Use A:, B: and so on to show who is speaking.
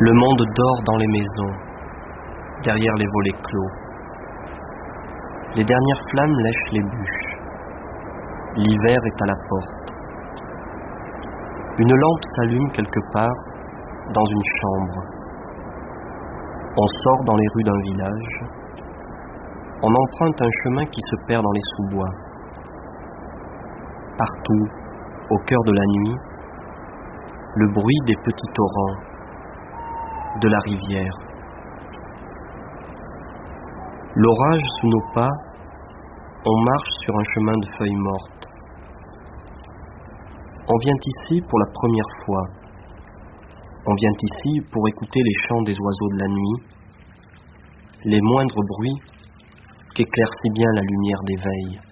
A: Le monde dort dans les maisons, derrière les volets clos. Les dernières flammes lèchent les bûches. L'hiver est à la porte. Une lampe s'allume quelque part dans une chambre. On sort dans les rues d'un village. On emprunte un chemin qui se perd dans les sous-bois. Partout, au cœur de la nuit, le bruit des petits torrents, de la rivière. L'orage sous nos pas, on marche sur un chemin de feuilles mortes. On vient ici pour la première fois. On vient ici pour écouter les chants des oiseaux de la nuit, les moindres bruits qu'éclaire si bien la lumière d'éveil.